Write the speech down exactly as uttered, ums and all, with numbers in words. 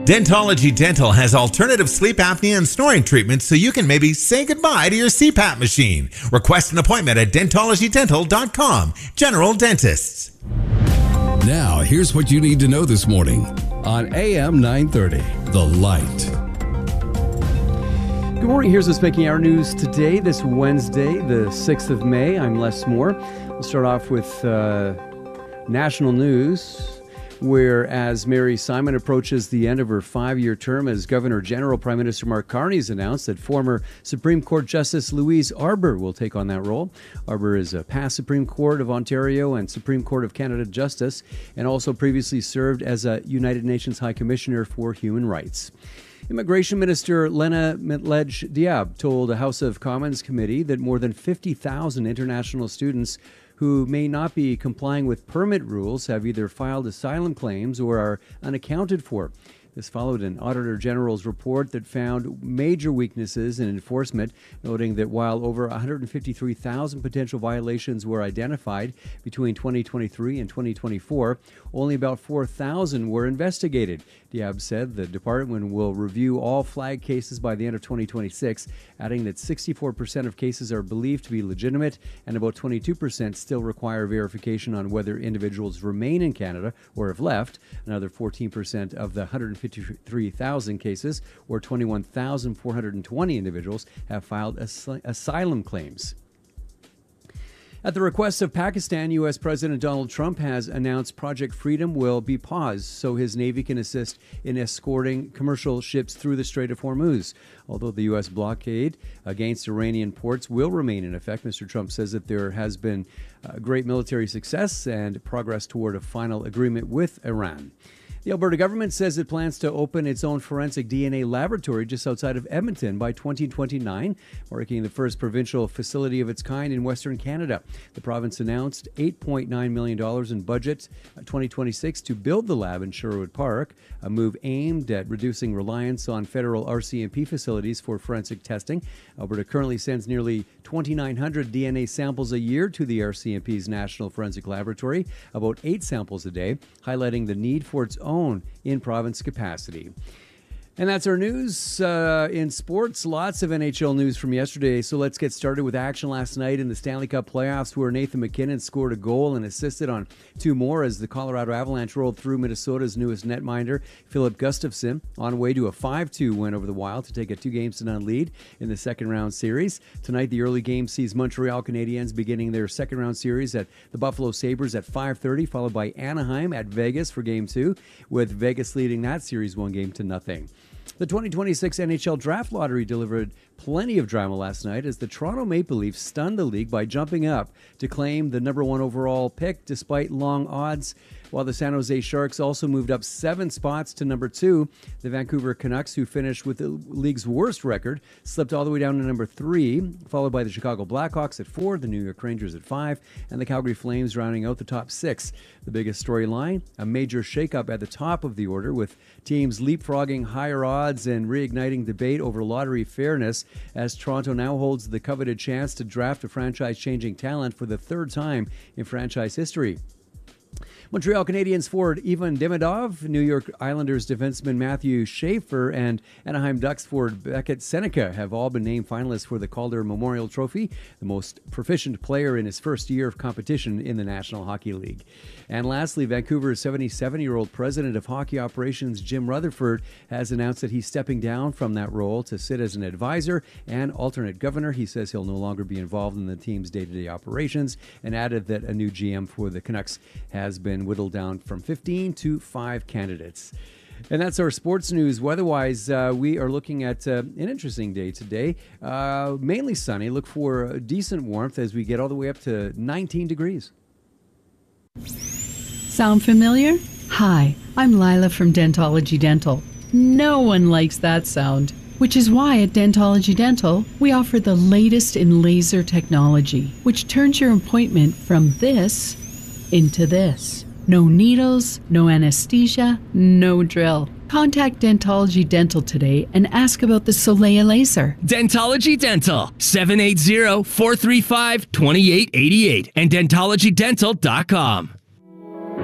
Dentology Dental has alternative sleep apnea and snoring treatments so you can maybe say goodbye to your C PAP machine. Request an appointment at dentology dental dot com. General Dentists. Now, here's what you need to know this morning on A M nine thirty, The Light. Good morning. Here's what's making our news today, this Wednesday, the sixth of May. I'm Les Moore. We'll start off with uh, national news. Whereas Mary Simon approaches the end of her five-year term as Governor General, Prime Minister Mark Carney has announced that former Supreme Court Justice Louise Arbour will take on that role. Arbour is a past Supreme Court of Ontario and Supreme Court of Canada Justice, and also previously served as a United Nations High Commissioner for Human Rights. Immigration Minister Lena Metlej-Diab told a House of Commons committee that more than fifty thousand international students who may not be complying with permit rules have either filed asylum claims or are unaccounted for. This followed an Auditor General's report that found major weaknesses in enforcement, noting that while over one hundred fifty-three thousand potential violations were identified between twenty twenty-three and twenty twenty-four, only about four thousand were investigated. Diab said the department will review all flag cases by the end of twenty twenty-six, adding that sixty-four percent of cases are believed to be legitimate and about twenty-two percent still require verification on whether individuals remain in Canada or have left. Another fourteen percent of the one hundred fifty-three thousand cases, or twenty-one thousand four hundred twenty individuals, have filed as- asylum claims. At the request of Pakistan, U S. President Donald Trump has announced Project Freedom will be paused so his Navy can assist in escorting commercial ships through the Strait of Hormuz. Although the U S blockade against Iranian ports will remain in effect, Mister Trump says that there has been uh, great military success and progress toward a final agreement with Iran. The Alberta government says it plans to open its own forensic D N A laboratory just outside of Edmonton by twenty twenty-nine, marking the first provincial facility of its kind in Western Canada. The province announced eight point nine million dollars in budget twenty twenty-six to build the lab in Sherwood Park, a move aimed at reducing reliance on federal R C M P facilities for forensic testing. Alberta currently sends nearly twenty-nine hundred D N A samples a year to the R C M P's National Forensic Laboratory, about eight samples a day, highlighting the need for its own own in-province capacity. And that's our news. Uh, in sports, lots of N H L news from yesterday. So let's get started with action last night in the Stanley Cup playoffs, where Nathan MacKinnon scored a goal and assisted on two more as the Colorado Avalanche rolled through Minnesota's newest netminder, Philip Gustafsson, on way to a five two win over the Wild to take a two games to none lead in the second round series. Tonight, the early game sees Montreal Canadiens beginning their second round series at the Buffalo Sabres at five thirty, followed by Anaheim at Vegas for game two, with Vegas leading that series one game to nothing. The twenty twenty-six N H L Draft Lottery delivered plenty of drama last night as the Toronto Maple Leafs stunned the league by jumping up to claim the number one overall pick despite long odds, while the San Jose Sharks also moved up seven spots to number two. The Vancouver Canucks, who finished with the league's worst record, slipped all the way down to number three, followed by the Chicago Blackhawks at four, the New York Rangers at five, and the Calgary Flames rounding out the top six. The biggest storyline, a major shakeup at the top of the order, with teams leapfrogging higher odds and reigniting debate over lottery fairness, as Toronto now holds the coveted chance to draft a franchise-changing talent for the third time in franchise history. Montreal Canadiens forward Ivan Demidov, New York Islanders defenseman Matthew Schaefer, and Anaheim Ducks forward Beckett Seneca have all been named finalists for the Calder Memorial Trophy, the most proficient player in his first year of competition in the National Hockey League. And lastly, Vancouver's seventy-seven-year-old president of hockey operations, Jim Rutherford, has announced that he's stepping down from that role to sit as an advisor and alternate governor. He says he'll no longer be involved in the team's day-to-day operations, and added that a new G M for the Canucks has been whittled down from fifteen to five candidates. And that's our sports news. Weather-wise, uh, we are looking at uh, an interesting day today. Uh, mainly sunny. Look for decent warmth as we get all the way up to nineteen degrees. Sound familiar? Hi, I'm Lila from Dentology Dental. No one likes that sound, which is why at Dentology Dental, we offer the latest in laser technology, which turns your appointment from this into this. No needles, no anesthesia, no drill. Contact Dentology Dental today and ask about the Soleil laser. Dentology Dental, seven eight zero, four three five, two eight eight eight and dentology dental dot com.